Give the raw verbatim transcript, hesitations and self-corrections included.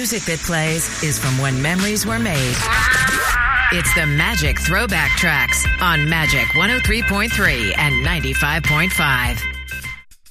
music that plays is from when memories were made. It's the Magic Throwback Tracks on Magic one oh three point three and ninety-five point five.